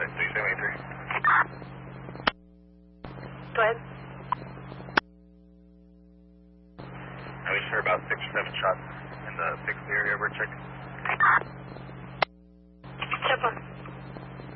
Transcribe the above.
373. Go ahead. We sure about 6 or 7 shots in the fixed area we're checking. Step 1.